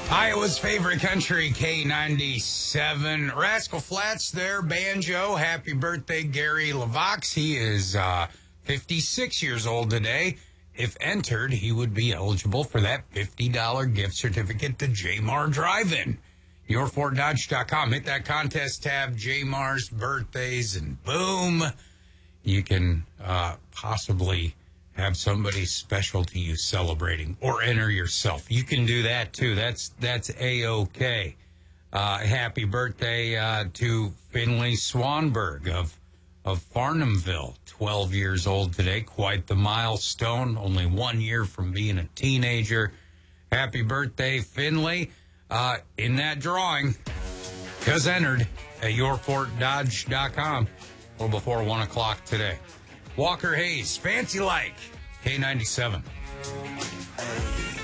Iowa's favorite country, K97. Rascal Flatts there, banjo. Happy birthday, Gary LaVox. He is 56 years old today. If entered, he would be eligible for that $50 gift certificate to Jmar Drive-In. YourFortDodge.com. Hit that contest tab, Jmar's birthdays, and boom, you can possibly have somebody special to you celebrating or enter yourself. You can do that too. That's A-OK. Happy birthday to Finley Swanberg of Farnhamville, 12 years old today. Quite the milestone, only 1 year from being a teenager. Happy birthday, Finley. In that drawing, because entered at YourFortDodge.com a little before 1 o'clock today. Walker Hayes, Fancy Like, K97.